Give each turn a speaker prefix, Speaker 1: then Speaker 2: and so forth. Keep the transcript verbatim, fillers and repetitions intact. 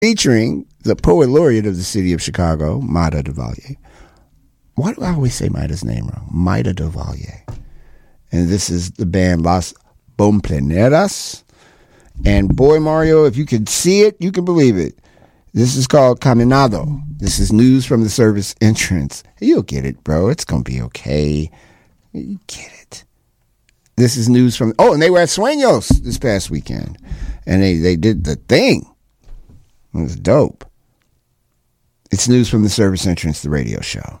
Speaker 1: featuring the poet laureate of the city of Chicago, Maida Duvalier. Why do I always say Maida's name wrong? Maida Duvalier. And this is the band Las Bomboneras. And boy, Mario, if you can see it, you can believe it. This is called Caminado. This is news from the service entrance. You'll get it, bro. It's going to be okay. You get it. This is news from... Oh, and they were at Sueños this past weekend. And they, they did the thing. It was dope. It's news from the service entrance, the radio show.